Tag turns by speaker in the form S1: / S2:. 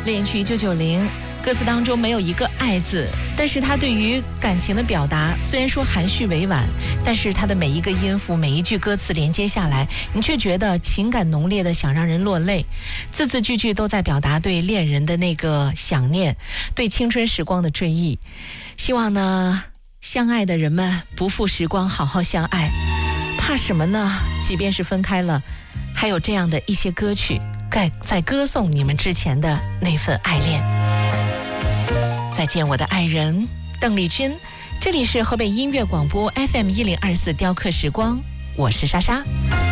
S1: 恋曲1990，歌词当中没有一个爱字，但是他对于感情的表达虽然说含蓄委婉，但是他的每一个音符每一句歌词连接下来，你却觉得情感浓烈的想让人落泪，字字句句都在表达对恋人的那个想念，对青春时光的追忆。希望呢相爱的人们不负时光，好好相爱，怕什么呢？即便是分开了，还有这样的一些歌曲在歌颂你们之前的那份爱恋。再见我的爱人邓丽君，这里是河北音乐广播 FM 1024雕刻时光，我是莎莎。